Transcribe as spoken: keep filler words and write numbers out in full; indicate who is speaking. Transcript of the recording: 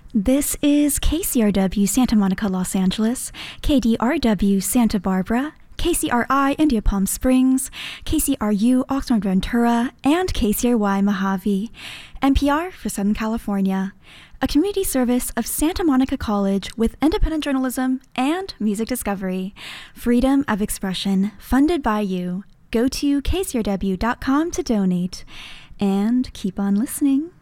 Speaker 1: This is K C R W Santa Monica, Los Angeles, K D R W Santa Barbara, K C R I India Palm Springs, K C R U Oxnard Ventura, and K C R Y Mojave. N P R for Southern California. A community service of Santa Monica College with independent journalism and music discovery. Freedom of expression, funded by you. Go to K C R W dot com to donate. And keep on listening.